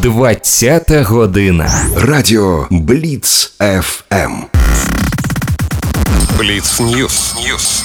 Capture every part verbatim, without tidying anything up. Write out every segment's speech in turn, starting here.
двадцята година. Радіо Бліц еф ем. Бліц Ньюс. Ньюс.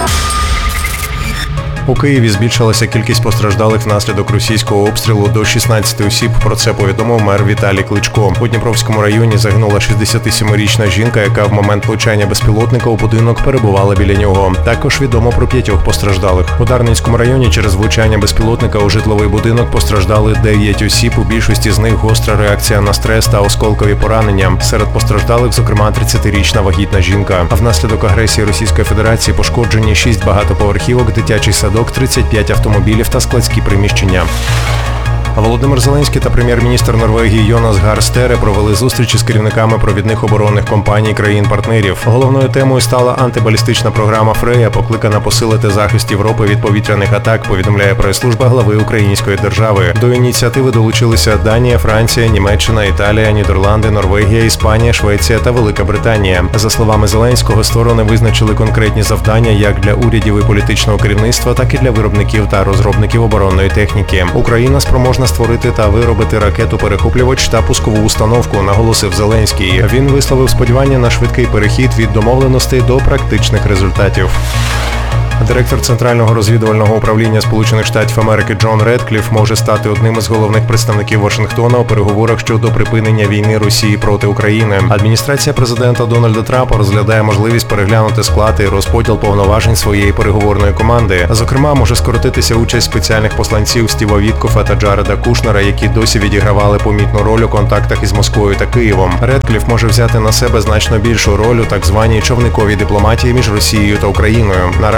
У Києві збільшилася кількість постраждалих внаслідок російського обстрілу до шістнадцяти осіб. Про це повідомив мер Віталій Кличко. У Дніпровському районі загинула шістдесятисемирічна жінка, яка в момент влучання безпілотника у будинок перебувала біля нього. Також відомо про п'ятьох постраждалих. У Дарницькому районі через влучання безпілотника у житловий будинок постраждали дев'ять осіб. У більшості з них гостра реакція на стрес та осколкові поранення. Серед постраждалих, зокрема, тридцятирічна вагітна жінка. А внаслідок агресії Російської Федерації пошкоджені шість багатоповерхівок, дитячий садок, тридцять п'ять автомобілів та складські приміщення. Володимир Зеленський та прем'єр-міністр Норвегії Йонас Гар Стере провели зустрічі з керівниками провідних оборонних компаній країн-партнерів. Головною темою стала антибалістична програма «Фрея», покликана посилити захист Європи від повітряних атак, повідомляє прес-служба глави української держави. До ініціативи долучилися Данія, Франція, Німеччина, Італія, Нідерланди, Норвегія, Іспанія, Швеція та Велика Британія. За словами Зеленського, сторони визначили конкретні завдання як для урядів і політичного керівництва, так і для виробників та розробників оборонної техніки. Україна спроможна створити та виробити ракету-перехоплювач та пускову установку, наголосив Зеленський. Він висловив сподівання на швидкий перехід від домовленостей до практичних результатів. Директор Центрального розвідувального управління Сполучених Штатів Америки Джон Редкліф може стати одним із головних представників Вашингтона у переговорах щодо припинення війни Росії проти України. Адміністрація президента Дональда Трампа розглядає можливість переглянути склад і розподіл повноважень своєї переговорної команди. Зокрема, може скоротитися участь спеціальних посланців Стіва Віткофа та Джареда Кушнера, які досі відігравали помітну роль у контактах із Москвою та Києвом. Редкліф може взяти на себе значно більшу роль у так званій човниковій дипломатії між Росією та Україною.